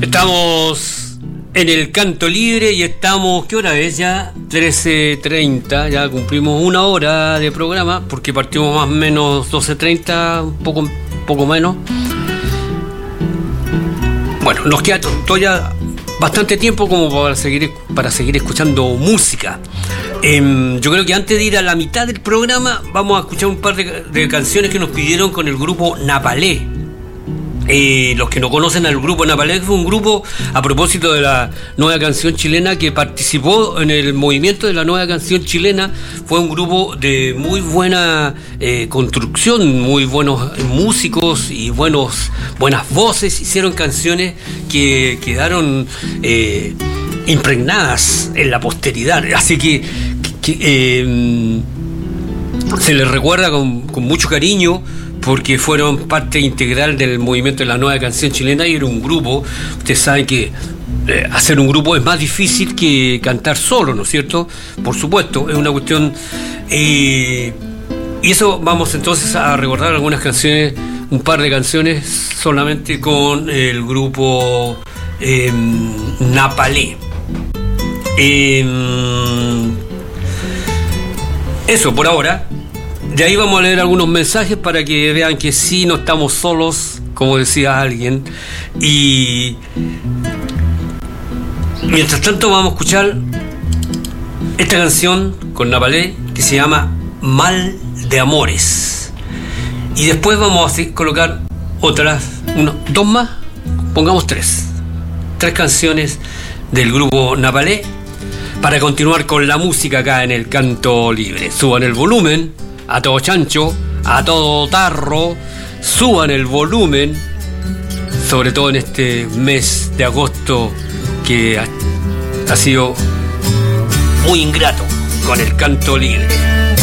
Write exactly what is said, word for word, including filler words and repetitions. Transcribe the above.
Estamos en el Canto Libre y estamos, ¿qué hora es ya? trece treinta, ya cumplimos una hora de programa porque partimos más o menos doce treinta, un poco, poco menos. Bueno, nos queda todavía bastante tiempo como para seguir, para seguir escuchando música. Eh, yo creo que antes de ir a la mitad del programa vamos a escuchar un par de, de canciones que nos pidieron con el grupo Napalé. Eh, los que no conocen al grupo Napalé, fue un grupo a propósito de la nueva canción chilena que participó en el movimiento de la nueva canción chilena. Fue un grupo de muy buena eh, construcción, muy buenos músicos y buenos, buenas voces. Hicieron canciones que quedaron eh, impregnadas en la posteridad, así que, que eh, se les recuerda con, con mucho cariño, porque fueron parte integral del movimiento de la nueva canción chilena y era un grupo. Ustedes saben que eh, hacer un grupo es más difícil que cantar solo, ¿no es cierto? Por supuesto, es una cuestión... Eh, y eso vamos entonces a recordar algunas canciones, un par de canciones solamente con el grupo eh, Napalé. Eh, eso por ahora. De ahí vamos a leer algunos mensajes para que vean que sí, no estamos solos, como decía alguien. Y mientras tanto vamos a escuchar esta canción con Napalé que se llama Mal de Amores. Y después vamos a colocar otras, uno, dos más, pongamos tres. Tres canciones del grupo Napalé para continuar con la música acá en el Canto Libre. Suban el volumen a todo chancho, a todo tarro, suban el volumen, sobre todo en este mes de agosto que ha, ha sido muy ingrato con el Canto Libre.